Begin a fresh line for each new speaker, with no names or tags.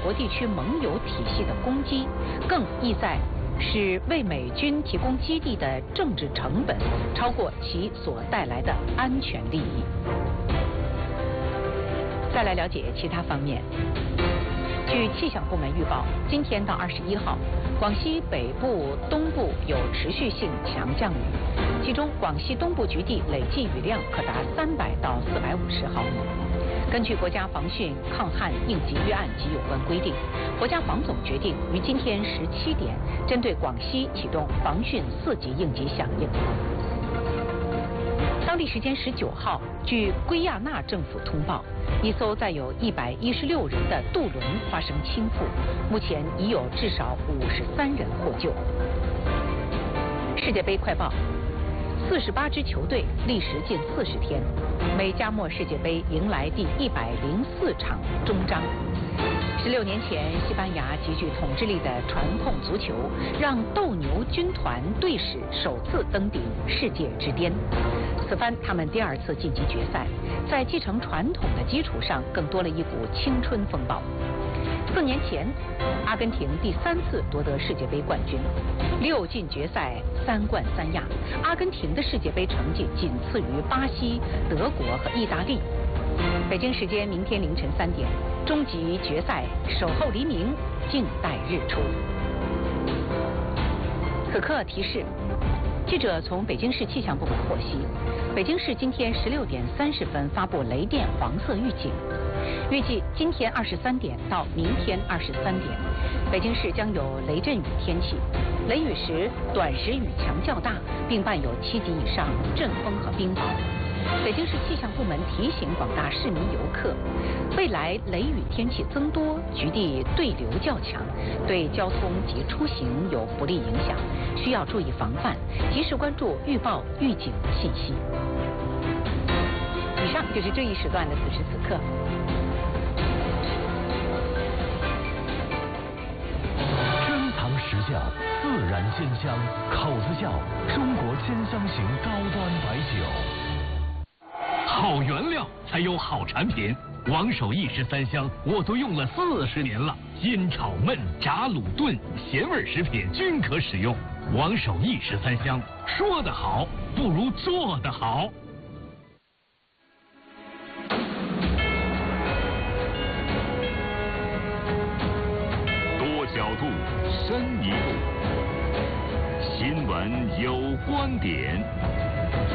国地区盟友体系的攻击，更意在使为美军提供基地的政治成本超过其所带来的安全利益。再来了解其他方面。据气象部门预报，今天到21号，广西北部、东部有持续性强降雨，其中广西东部局地累计雨量可达300到450毫米。根据国家防汛抗旱应急预案及有关规定，国家防总决定于今天17点针对广西启动防汛4级应急响应。当地时间19号，据圭亚那政府通报，一艘载有116人的渡轮发生倾覆，目前已有至少53人获救。世界杯快报：48支球队历时近40天，美加墨世界杯迎来第104场终章。16年前，西班牙极具统治力的传控足球，让斗牛军团队史首次登顶世界之巅。此番他们第2次晋级决赛，在继承传统的基础上，更多了一股青春风暴。4年前，阿根廷第3次夺得世界杯冠军，6进决赛，3冠3亚。阿根廷的世界杯成绩仅次于巴西、德国和意大利。北京时间明天凌晨3点，终极决赛守候黎明，静待日出。此刻提示。记者从北京市气象部门获悉，北京市今天16点30分发布雷电黄色预警，预计今天23点到明天23点，北京市将有雷阵雨天气，雷雨时短时雨强较大，并伴有7级以上阵风和冰雹。北京市气象部门提醒广大市民游客，未来雷雨天气增多，局地对流较强，对交通及出行有不利影响，需要注意防范，及时关注预报预警信息。以上就是这一时段的此时此刻。
珍藏实窖，自然鲜香，口子窖，中国鲜香型高端白酒。
好原料才有好产品，王守义13香我都用了40年了，煎炒焖炸卤炖咸味食品均可使用。王守义13香，说得好不如做得好。
多角度，深一步，新闻有观点。